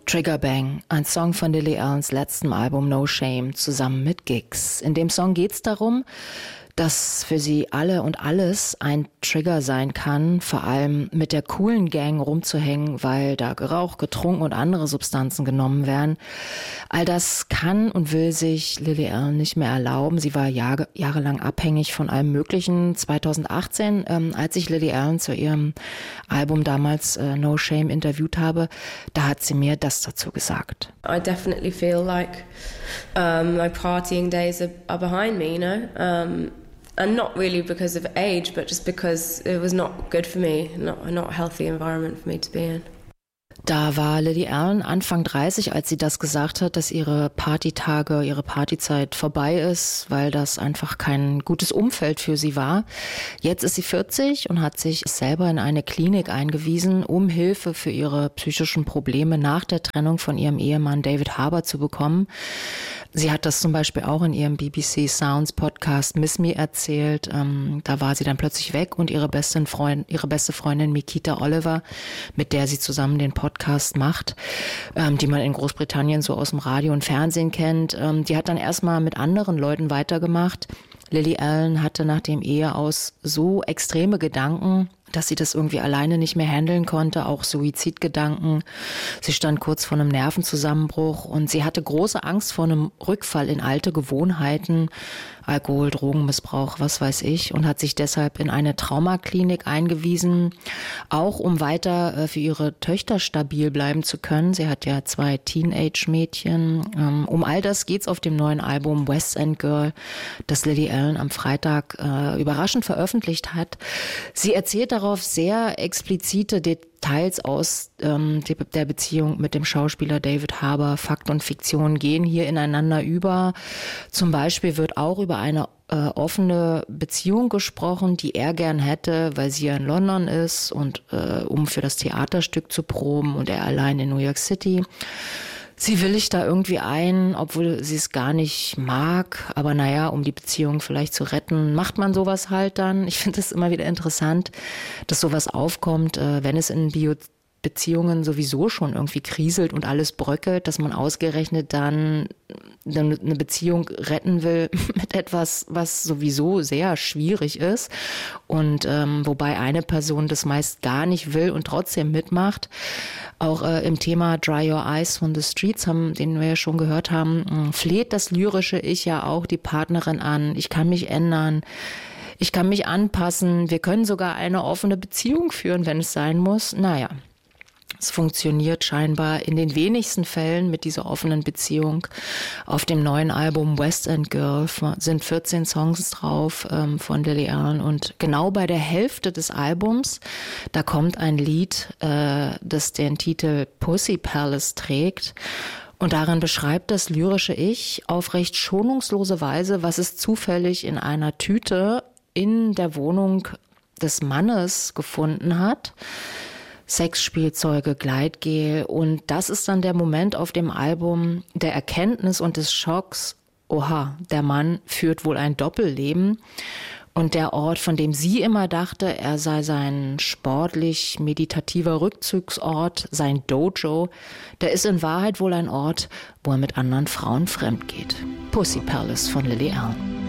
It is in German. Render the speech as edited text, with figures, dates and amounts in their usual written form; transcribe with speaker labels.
Speaker 1: Trigger Bang, ein Song von Lily Allens letztem Album No Shame zusammen mit Giggs. In dem Song geht's darum, dass für sie alle und alles ein Trigger sein kann, vor allem mit der coolen Gang rumzuhängen, weil da geraucht, getrunken und andere Substanzen genommen werden. All das kann und will sich Lily Allen nicht mehr erlauben. Sie war jahrelang abhängig von allem Möglichen. 2018, als ich Lily Allen zu ihrem Album damals No Shame interviewt habe, da hat sie mir das dazu gesagt.
Speaker 2: I definitely feel like my partying days are behind me, you know. And not really because of age, but just because it was not good for me, not a healthy environment for me to be in.
Speaker 1: Da war Lily Allen Anfang 30, als sie das gesagt hat, dass ihre Partytage, ihre Partyzeit vorbei ist, weil das einfach kein gutes Umfeld für sie war. Jetzt ist sie 40 und hat sich selber in eine Klinik eingewiesen, um Hilfe für ihre psychischen Probleme nach der Trennung von ihrem Ehemann David Harbour zu bekommen. Sie hat das zum Beispiel auch in ihrem BBC Sounds Podcast Miss Me erzählt. Da war sie dann plötzlich weg und ihre beste Freundin Mikita Oliver, mit der sie zusammen den Podcast macht, die man in Großbritannien so aus dem Radio und Fernsehen kennt, die hat dann erstmal mit anderen Leuten weitergemacht. Lily Allen hatte nach dem Eheaus so extreme Gedanken, dass sie das irgendwie alleine nicht mehr handeln konnte, auch Suizidgedanken. Sie stand kurz vor einem Nervenzusammenbruch und sie hatte große Angst vor einem Rückfall in alte Gewohnheiten, Alkohol, Drogenmissbrauch, was weiß ich, und hat sich deshalb in eine Traumaklinik eingewiesen, auch um weiter für ihre Töchter stabil bleiben zu können. Sie hat ja 2 Teenage-Mädchen. Um all das geht's auf dem neuen Album West End Girl, das Lily Allen am Freitag überraschend veröffentlicht hat. Sie erzählt darauf sehr explizite Details aus der Beziehung mit dem Schauspieler David Harbour. Fakt und Fiktion gehen hier ineinander über. Zum Beispiel wird auch über eine offene Beziehung gesprochen, die er gern hätte, weil sie ja in London ist und um für das Theaterstück zu proben und er allein in New York City. Sie willigt da irgendwie ein, obwohl sie es gar nicht mag. Aber naja, um die Beziehung vielleicht zu retten, macht man sowas halt dann. Ich finde es immer wieder interessant, dass sowas aufkommt, wenn es in Beziehungen sowieso schon irgendwie kriselt und alles bröckelt, dass man ausgerechnet dann eine Beziehung retten will mit etwas, was sowieso sehr schwierig ist und wobei eine Person das meist gar nicht will und trotzdem mitmacht. Auch im Thema Dry Your Eyes von The Streets, den wir ja schon gehört haben, fleht das lyrische Ich ja auch die Partnerin an. Ich kann mich ändern. Ich kann mich anpassen. Wir können sogar eine offene Beziehung führen, wenn es sein muss. Naja. Es funktioniert scheinbar in den wenigsten Fällen mit dieser offenen Beziehung. Auf dem neuen Album West End Girl sind 14 Songs drauf von Lily Allen und genau bei der Hälfte des Albums, da kommt ein Lied, das den Titel Pussy Palace trägt. Und darin beschreibt das lyrische Ich auf recht schonungslose Weise, was es zufällig in einer Tüte in der Wohnung des Mannes gefunden hat. Sexspielzeuge, Gleitgel und das ist dann der Moment auf dem Album der Erkenntnis und des Schocks, oha, der Mann führt wohl ein Doppelleben und der Ort, von dem sie immer dachte, er sei sein sportlich meditativer Rückzugsort, sein Dojo, der ist in Wahrheit wohl ein Ort, wo er mit anderen Frauen fremd geht. Pussy Palace von Lily Allen.